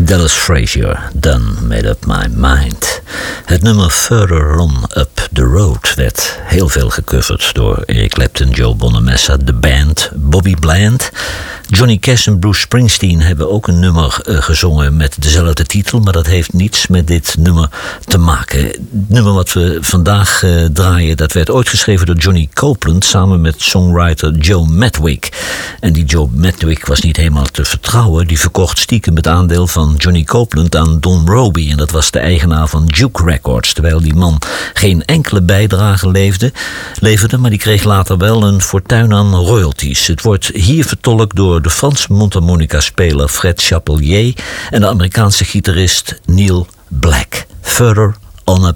Dallas Frazier, Done Made Up My Mind. Het nummer Further On Up The Road werd heel veel gecoverd door Eric Clapton, Joe Bonamassa, The Band, Bobby Bland. Johnny Cash en Bruce Springsteen hebben ook een nummer gezongen met dezelfde titel, maar dat heeft niets met dit nummer te maken. Het nummer wat we vandaag draaien, dat werd ooit geschreven door Johnny Copeland samen met songwriter Joe Madwick. En die Joe Madwick was niet helemaal te vertrouwen. Die verkocht stiekem het aandeel van Johnny Copeland aan Don Robey. En dat was de eigenaar van Duke Records. Terwijl die man geen enkele bijdrage leverde, maar die kreeg later wel een fortuin aan royalties. Het wordt hier vertolkt door de Franse mondharmonica-speler Fred Chapelier en de Amerikaanse gitarist Neil Black. Further On Up